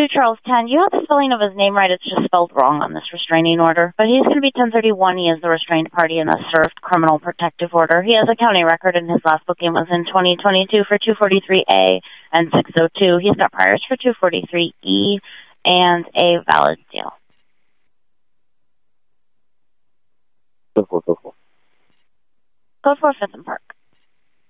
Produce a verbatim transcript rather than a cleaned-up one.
two Charles ten. You have the spelling of his name right. It's just spelled wrong on this restraining order. But he's going to be ten thirty-one. He is the restrained party in a served criminal protective order. He has a county record, and his last booking was in twenty twenty-two for two forty-three A and six oh two. He's got priors for two forty-three E and a valid deal. Go for, go for. Code four, Fifth and Park.